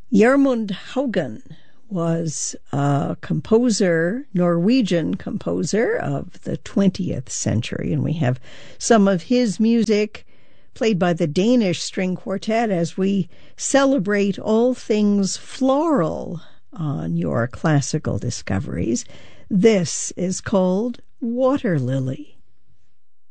Gjermund Haugen was a composer, Norwegian composer of the 20th century, and we have some of his music played by the Danish String Quartet as we celebrate all things floral on your classical discoveries. This is called Water Lily.